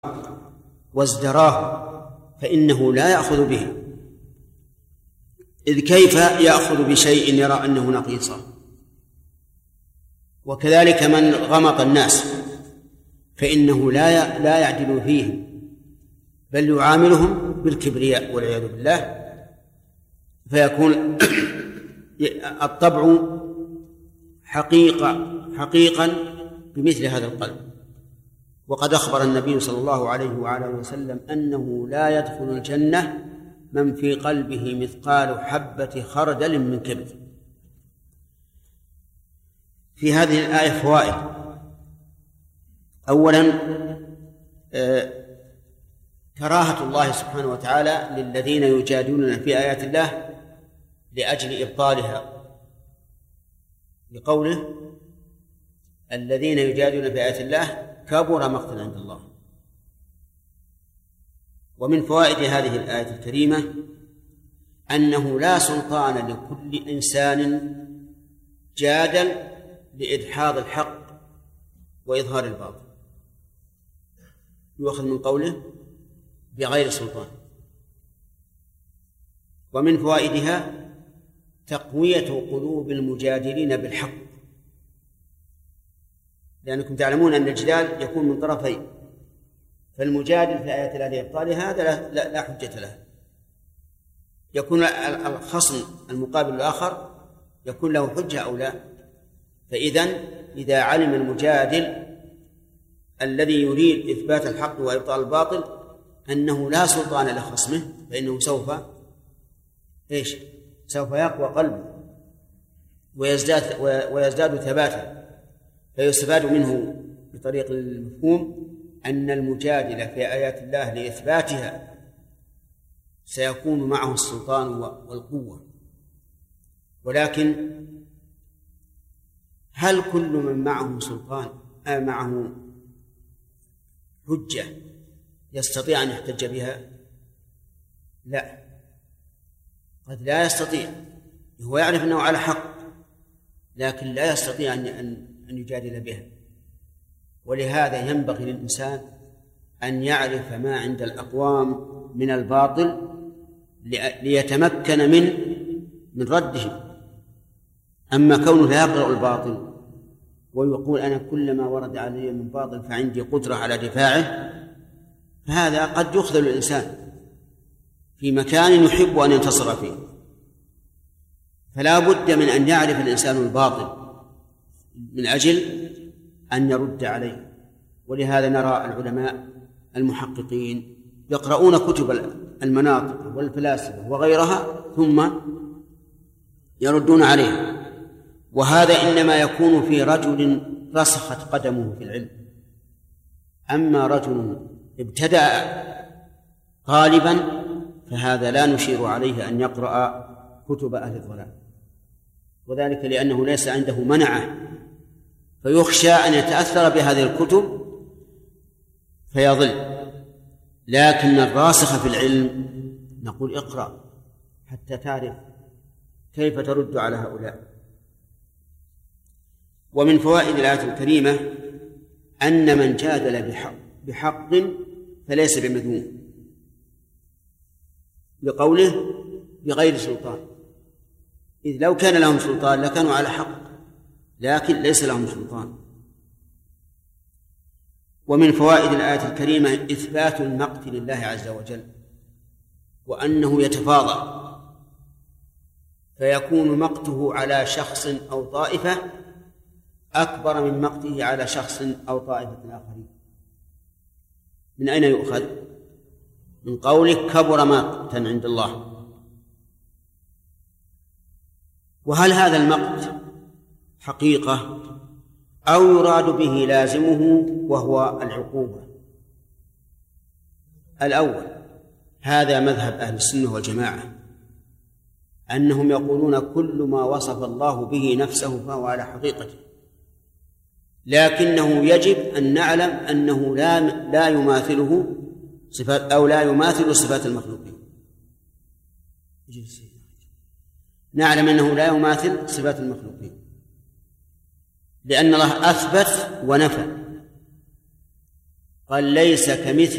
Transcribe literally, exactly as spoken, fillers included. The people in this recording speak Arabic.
وازدراه فإنه لا يأخذ به، إذ كيف يأخذ بشيء يرى أنه نقيصا؟ وكذلك من غمط الناس فإنه لا لا يعدل فيهم، بل يعاملهم بالكبرياء والعياذ بالله، فيكون الطبع حقيقة حقيقا بمثل هذا القلب. وقد أخبر النبي صلى الله عليه وعلى وسلم أنه لا يدخل الجنة من في قلبه مثقال حبة خردل من كبر. في هذه الآية فوائد. أولا آه كراهة الله سبحانه وتعالى للذين يجادلون في آيات الله لأجل إبطالها، لقوله الذين يجادلون في آيات الله كبر مقتا عند الله. ومن فوائد هذه الآية الكريمة أنه لا سلطان لكل إنسان جادل لإدحاض الحق وإظهار الباطل، يؤخذ من قوله بغير سلطان. ومن فوائدها تقوية قلوب المجادلين بالحق، لأنكم تعلمون أن الجدال يكون من طرفين، فالمجادل في آيات الله لإبطال هذا لا, لا, لا حجة له، يكون الخصم المقابل الآخر يكون له حجة أو لا. فإذن إذا علم المجادل الذي يريد إثبات الحق وإبطال الباطل أنه لا سلطان لخصمه، فإنه سوف إيش؟ سوف يقوى قلبه ويزداد ويزداد ثباتا. فيستفاد منه بطريق المفهوم أن المجادل في آيات الله لإثباتها سيكون معه السلطان والقوة. ولكن هل كل من معه سلطان أو معه حجة يستطيع أن يحتج بها؟ لا، قد لا يستطيع، هو يعرف أنه على حق لكن لا يستطيع أن أن يجادل بها. ولهذا ينبغي للإنسان أن يعرف ما عند الأقوام من الباطل ليتمكن من من رده. أما كونه لا يقرأ الباطل ويقول أنا كلما ورد علي من باطل فعندي قدرة على دفاعه، فهذا قد يخذل الإنسان في مكان يحب أن ينتصر فيه. فلا بد من أن يعرف الإنسان الباطل من أجل أن يرد عليه. ولهذا نرى العلماء المحققين يقرؤون كتب المناطق والفلاسفة وغيرها ثم يردون عليه، وهذا إنما يكون في رجل رسخت قدمه في العلم. أما رجل ابتدأ غالبا فهذا لا نشير عليه أن يقرأ كتب أهل الضلال، وذلك لأنه ليس عنده منعة، فيخشى أن يتأثر بهذه الكتب فيضل. لكن الراسخ في العلم نقول اقرأ حتى تعرف كيف ترد على هؤلاء. ومن فوائد الآية الكريمة أن من جادل بحق, بحق فليس بمذموم، لقوله بغير سلطان، إذ لو كان لهم سلطان لكانوا على حق، لكن ليس لهم سلطان. ومن فوائد الآية الكريمة إثبات المقت لله عز وجل، وأنه يتفاضل، فيكون مقته على شخص أو طائفة أكبر من مقته على شخص أو طائفة آخرين. من أين يؤخذ؟ من قوله كبر مقتا عند الله. وهل هذا المقت حقيقة أو يراد به لازمه وهو العقوبة؟ الأول هذا مذهب أهل السنة والجماعة، أنهم يقولون كل ما وصف الله به نفسه فهو على حقيقته، لكنه يجب أن نعلم أنه لا لا يماثله صفات أو لا يماثل صفات المخلوقين. نعلم أنه لا يماثل صفات المخلوقين لأن الله أثبت ونفى. قال ليس كمثل